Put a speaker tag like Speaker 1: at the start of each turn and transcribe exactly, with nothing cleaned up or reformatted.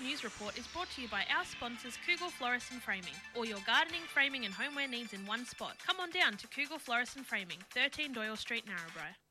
Speaker 1: news report is brought to you by our sponsors Kugel Florist and Framing. All your gardening, framing and homeware needs in one spot. Come on down to Kugel Florist and Framing, thirteen Doyle Street, Narrabri.